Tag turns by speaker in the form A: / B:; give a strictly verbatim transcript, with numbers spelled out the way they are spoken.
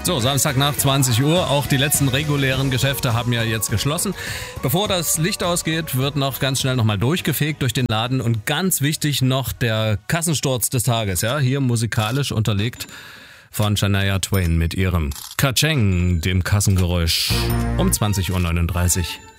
A: So, Samstag nach zwanzig Uhr. Auch die letzten regulären Geschäfte haben ja jetzt geschlossen. Bevor das Licht ausgeht, wird noch ganz schnell nochmal durchgefegt durch den Laden. Und ganz wichtig noch der Kassensturz des Tages. Ja, hier musikalisch unterlegt von Shania Twain mit ihrem Ka-Cheng, dem Kassengeräusch um zwanzig Uhr neununddreißig.